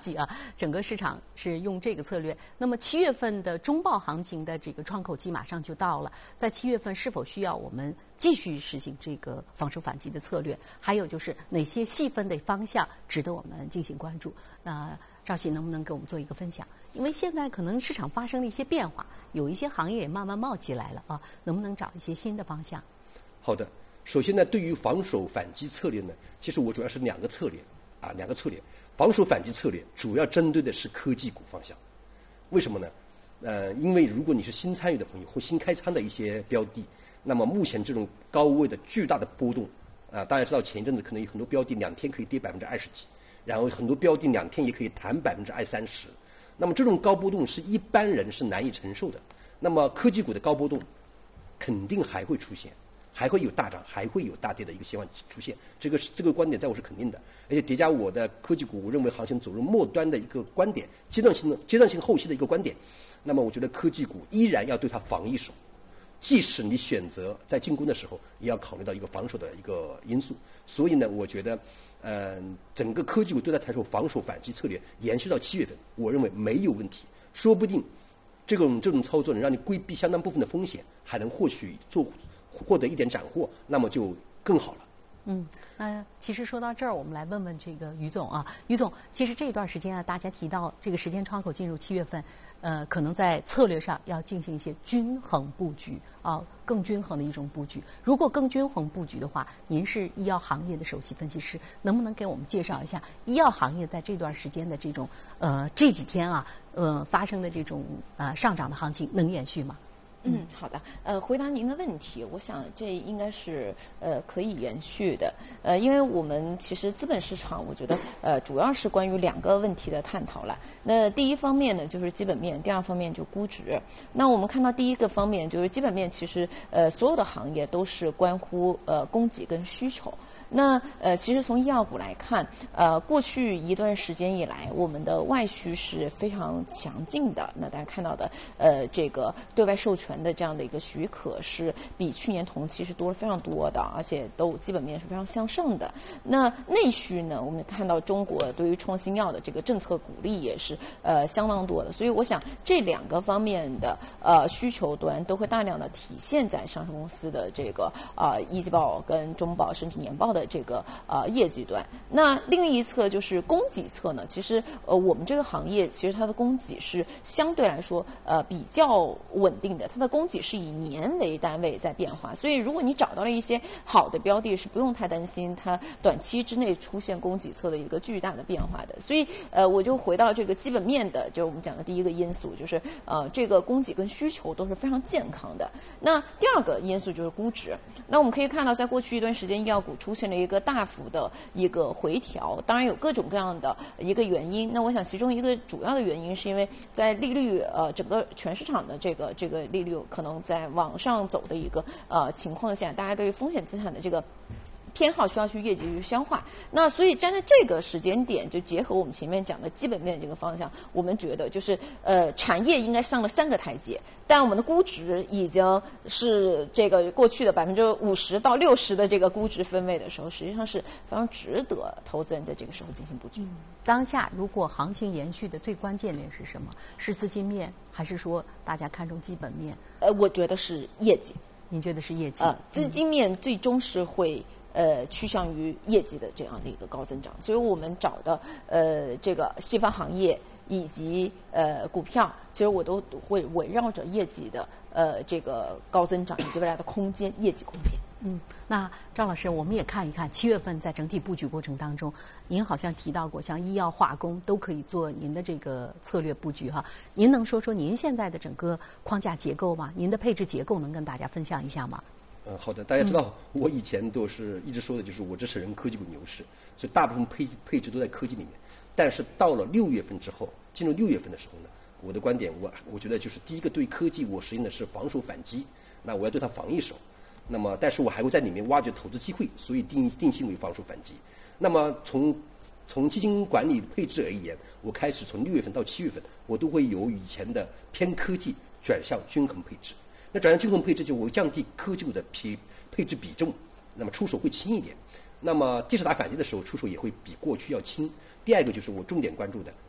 季啊，整个市场是用这个策略。那么7月份的中报行情的这个窗口期马上就到了，在7月份是否需要我们继续实行这个防守反击的策略？还有就是哪些细分的方向值得我们进行关注？那赵喜能不能给我们做一个分享？因为现在可能市场发生了一些变化，有一些行业也慢慢冒起来了啊，能不能找一些新的方向？ 好的，首先呢，对于防守反击策略呢，其实我主要是两个策略。防守反击策略主要针对的是科技股方向。为什么呢？因为如果你是新参与的朋友或新开仓的一些标的，那么目前这种高位的巨大的波动大家知道前一阵子可能有很多标的2天可以跌20%几，然后很多标的2天也可以弹20%-30%。那么这种高波动是一般人是难以承受的。那么科技股的高波动肯定还会出现，还会有大涨，还会有大跌的一个情况出现。这个观点在我是肯定的，而且叠加我的科技股，我认为行情走入末端的一个观点，阶段性后期的一个观点。那么我觉得科技股依然要对它防一手，即使你选择在进攻的时候，也要考虑到一个防守的一个因素。所以呢，我觉得整个科技股对它采取防守反击策略延续到7月份，我认为没有问题。说不定这种操作能让你规避相当部分的风险，还能获得一点斩获，那么就更好了。 那其实说到这儿，我们来问问这个于总啊，于总，其实这一段时间大家提到这个时间窗口进入7月份，可能在策略上要进行一些均衡布局啊，更均衡的一种布局。如果更均衡布局的话，您是医药行业的首席分析师，能不能给我们介绍一下医药行业在这段时间的这种这几天发生的这种上涨的行情能延续吗？ 好的。回答您的问题，我想这应该是可以延续的。因为我们其实资本市场，我觉得主要是关于2个问题的探讨了。那第一方面呢，就是基本面；第二方面就估值。那我们看到第一个方面就是基本面，其实所有的行业都是关乎供给跟需求。那其实从医药股来看，过去一段时间以来，我们的外需是非常强劲的。那大家看到的，这个对外授权的这样的一个许可是比去年同期是多了非常多的，而且都基本面是非常向上的。那内需呢，我们看到中国对于创新药的这个政策鼓励也是相当多的。所以我想这2个方面的需求端都会大量的体现在上市公司的这个一季报跟中报甚至年报的这个业绩端。那另一侧就是供给侧呢，其实我们这个行业其实它的供给是相对来说比较稳定的，它的供给是以年为单位在变化。所以如果你找到了一些好的标的，是不用太担心它短期之内出现供给侧的一个巨大的变化的。所以我就回到这个基本面的，就是我们讲的第一个因素，就是这个供给跟需求都是非常健康的。那第二个因素就是估值。那我们可以看到，在过去一段时间，医药股出现了一个大幅的一个回调，当然有各种各样的一个原因。那我想其中一个主要的原因是因为在利率整个全市场的这个利率可能在往上走的一个情况下，大家对于风险资产的这个偏好需要去业绩去消化。那所以站在这个时间点，就结合我们前面讲的基本面这个方向，我们觉得就是产业应该上了3个台阶，但我们的估值已经是这个过去的50%到60%的这个估值分位的时候，实际上是非常值得投资人在这个时候进行布局。 当下如果行情延续的最关键面是什么？是资金面，还是说大家看重基本面？ 我觉得是业绩。 您觉得是业绩？ 资金面最终是会趋向于业绩的这样的一个高增长。所以我们找的这个细分行业以及股票，其实我都会围绕着业绩的这个高增长以及未来的空间，业绩空间。 那赵老师，我们也看一看7月份在整体布局过程当中，您好像提到过，像医药、化工都可以做您的这个策略布局哈。您能说说您现在的整个框架结构吗？您的配置结构能跟大家分享一下吗？ 好的，大家知道我以前都是一直说的就是我这是人科技股牛市，所以大部分配置都在科技里面。但是到了6月份之后，进入6月份的时候呢，我的观点我觉得就是第一个，对科技我实行的是防守反击，那我要对它防一手。那么但是我还会在里面挖掘投资机会，所以定性为防守反击。那么从基金管理配置而言，我开始从6月份到7月份，我都会由以前的偏科技转向均衡配置。那转向均衡配置就我降低科技股的配置比重，那么出手会轻一点。那么即使打反击的时候，出手也会比过去要轻。第二个就是我重点关注的